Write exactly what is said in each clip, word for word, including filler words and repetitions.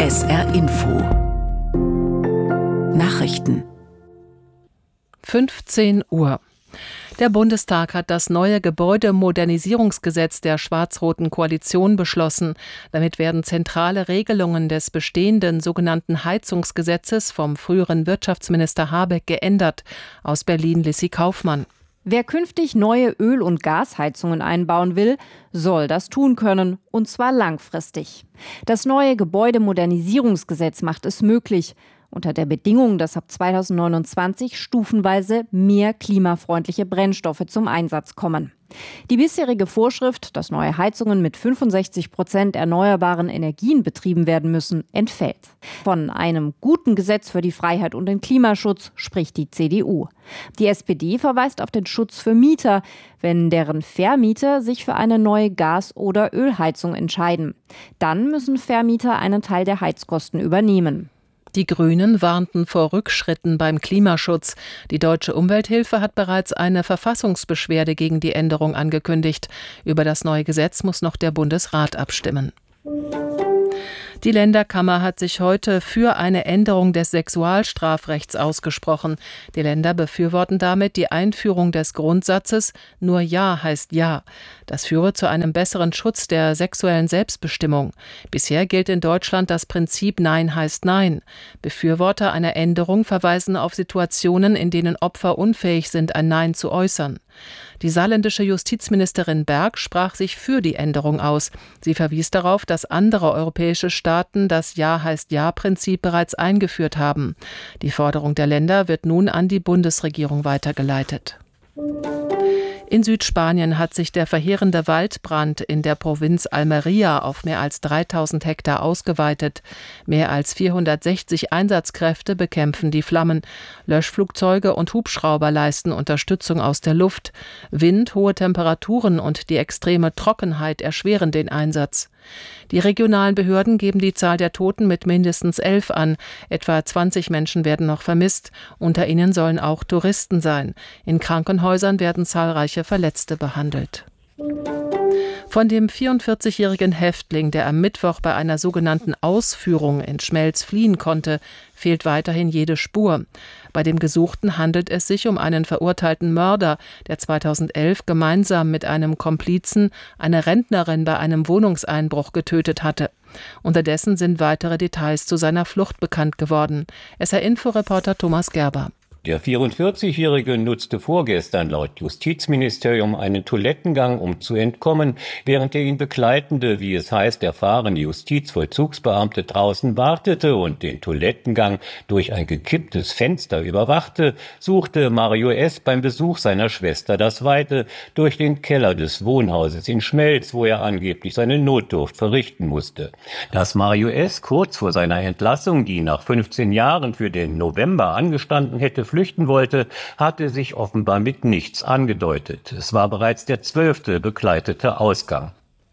S R Info Nachrichten fünfzehn Uhr. Der Bundestag hat das neue Gebäudemodernisierungsgesetz der schwarz-roten Koalition beschlossen. Damit werden zentrale Regelungen des bestehenden sogenannten Heizungsgesetzes vom früheren Wirtschaftsminister Habeck geändert. Aus Berlin Lissy Kaufmann. Wer künftig neue Öl- und Gasheizungen einbauen will, soll das tun können, und zwar langfristig. Das neue Gebäudemodernisierungsgesetz macht es möglich, unter der Bedingung, dass ab zweitausendneunundzwanzig stufenweise mehr klimafreundliche Brennstoffe zum Einsatz kommen. Die bisherige Vorschrift, dass neue Heizungen mit fünfundsechzig Prozent erneuerbaren Energien betrieben werden müssen, entfällt. Von einem guten Gesetz für die Freiheit und den Klimaschutz spricht die C D U. Die S P D verweist auf den Schutz für Mieter, wenn deren Vermieter sich für eine neue Gas- oder Ölheizung entscheiden. Dann müssen Vermieter einen Teil der Heizkosten übernehmen. Die Grünen warnten vor Rückschritten beim Klimaschutz. Die Deutsche Umwelthilfe hat bereits eine Verfassungsbeschwerde gegen die Änderung angekündigt. Über das neue Gesetz muss noch der Bundesrat abstimmen. Die Länderkammer hat sich heute für eine Änderung des Sexualstrafrechts ausgesprochen. Die Länder befürworten damit die Einführung des Grundsatzes „Nur Ja heißt Ja". Das führe zu einem besseren Schutz der sexuellen Selbstbestimmung. Bisher gilt in Deutschland das Prinzip „Nein heißt Nein". Befürworter einer Änderung verweisen auf Situationen, in denen Opfer unfähig sind, ein Nein zu äußern. Die saarländische Justizministerin Berg sprach sich für die Änderung aus. Sie verwies darauf, dass andere europäische Staaten das Ja heißt Ja-Prinzip bereits eingeführt haben. Die Forderung der Länder wird nun an die Bundesregierung weitergeleitet. In Südspanien hat sich der verheerende Waldbrand in der Provinz Almería auf mehr als dreitausend Hektar ausgeweitet. Mehr als vierhundertsechzig Einsatzkräfte bekämpfen die Flammen. Löschflugzeuge und Hubschrauber leisten Unterstützung aus der Luft. Wind, hohe Temperaturen und die extreme Trockenheit erschweren den Einsatz. Die regionalen Behörden geben die Zahl der Toten mit mindestens elf an. Etwa zwanzig Menschen werden noch vermisst. Unter ihnen sollen auch Touristen sein. In Krankenhäusern werden zahlreiche Verletzte behandelt. Von dem vierundvierzigjährigen Häftling, der am Mittwoch bei einer sogenannten Ausführung in Schmelz fliehen konnte, fehlt weiterhin jede Spur. Bei dem Gesuchten handelt es sich um einen verurteilten Mörder, der zweitausendelf gemeinsam mit einem Komplizen eine Rentnerin bei einem Wohnungseinbruch getötet hatte. Unterdessen sind weitere Details zu seiner Flucht bekannt geworden. S R-Info-Reporter Thomas Gerber. Der vierundvierzigjährige nutzte vorgestern laut Justizministerium einen Toilettengang, um zu entkommen, während der ihn begleitende, wie es heißt, erfahrene Justizvollzugsbeamte draußen wartete und den Toilettengang durch ein gekipptes Fenster überwachte, suchte Mario S. beim Besuch seiner Schwester das Weite durch den Keller des Wohnhauses in Schmelz, wo er angeblich seine Notdurft verrichten musste. Dass Mario S. kurz vor seiner Entlassung, die nach fünfzehn Jahren für den November angestanden hätte, flüchten wollte, hatte sich offenbar mit nichts angedeutet. Es war bereits der zwölfte begleitete Ausgang.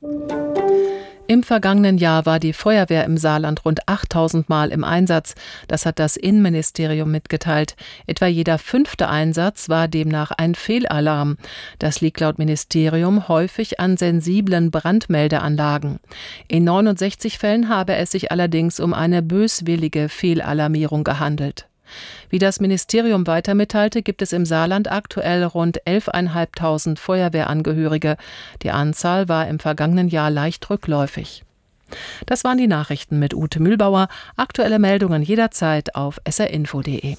Im vergangenen Jahr war die Feuerwehr im Saarland rund achttausend Mal im Einsatz. Das hat das Innenministerium mitgeteilt. Etwa jeder fünfte Einsatz war demnach ein Fehlalarm. Das liegt laut Ministerium häufig an sensiblen Brandmeldeanlagen. In neunundsechzig Fällen habe es sich allerdings um eine böswillige Fehlalarmierung gehandelt. Wie das Ministerium weiter mitteilte, gibt es im Saarland aktuell rund elftausendfünfhundert Feuerwehrangehörige. Die Anzahl war im vergangenen Jahr leicht rückläufig. Das waren die Nachrichten mit Ute Mühlbauer. Aktuelle Meldungen jederzeit auf s r info punkt d e.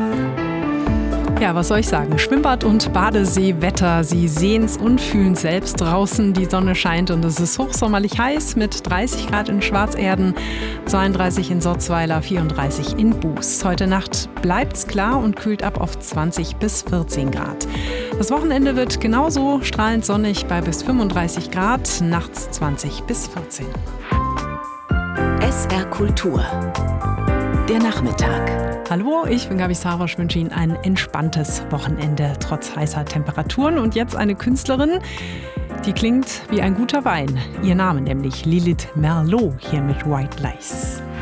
Ja, was soll ich sagen? Schwimmbad- und Badeseewetter. Sie sehen es und fühlen es selbst draußen. Die Sonne scheint und es ist hochsommerlich heiß mit dreißig Grad in Schwarzerden, zweiunddreißig in Sotzweiler, vierunddreißig in Buß. Heute Nacht bleibt's klar und kühlt ab auf zwanzig bis vierzehn Grad. Das Wochenende wird genauso strahlend sonnig bei bis fünfunddreißig Grad, nachts zwanzig bis vierzehn. S R Kultur. Der Nachmittag. Hallo, ich bin Gabi Sara, ich wünsche Ihnen ein entspanntes Wochenende trotz heißer Temperaturen. Und jetzt eine Künstlerin, die klingt wie ein guter Wein. Ihr Name nämlich Lilith Merlot hier mit White Lace.